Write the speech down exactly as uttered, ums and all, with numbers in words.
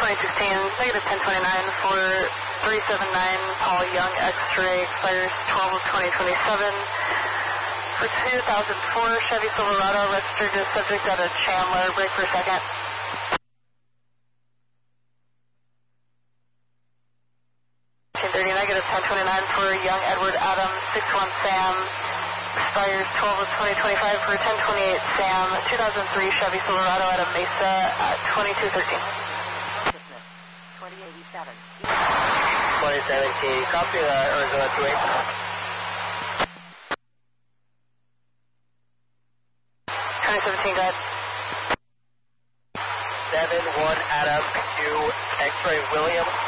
twenty sixteen, negative ten twenty-nine for three seven nine Paul Young X-ray, expires twelve of twenty twenty-seven. For two thousand four Chevy Silverado, registered as subject out of Chandler, break for a second. fifteen thirty, negative ten twenty-nine for Young Edward Adam, six one Sam, expires twelve of twenty twenty-five for ten twenty-eight Sam, two thousand three Chevy Silverado out of Mesa at twenty-two thirteen. twenty eighty-seven. twenty seventeen, copy that, Arizona two eight. twenty seventeen, go ahead. seven one Adam, Q, X-ray William.